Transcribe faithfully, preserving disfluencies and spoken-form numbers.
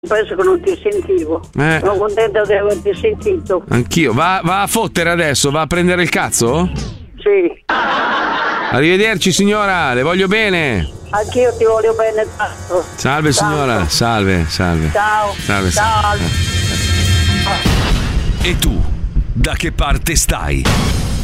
penso che non ti sentivo. Eh. Sono contenta di averti sentito. Anch'io. Va, va a fottere adesso? Va a prendere il cazzo? Sì. Arrivederci signora, le voglio bene. Anch'io ti voglio bene tanto. Salve signora, Tanto. salve, salve. Ciao. Salve, Ciao. salve. E tu, da che parte stai?